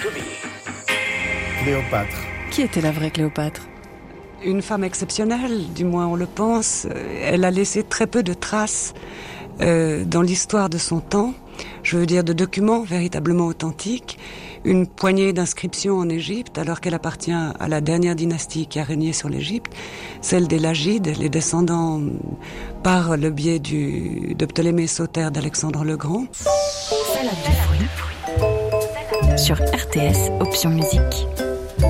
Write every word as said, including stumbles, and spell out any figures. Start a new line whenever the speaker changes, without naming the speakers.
Cléopâtre.
Qui était la vraie Cléopâtre ?
Une femme exceptionnelle, du moins on le pense. Elle a laissé très peu de traces euh, dans l'histoire de son temps. Je veux dire de documents véritablement authentiques. Une poignée d'inscriptions en Égypte, alors qu'elle appartient à la dernière dynastie qui a régné sur l'Égypte, celle des Lagides, les descendants par le biais du, de Ptolémée Sauter d'Alexandre le Grand.
Salade de fruits sur R T S Option Musique.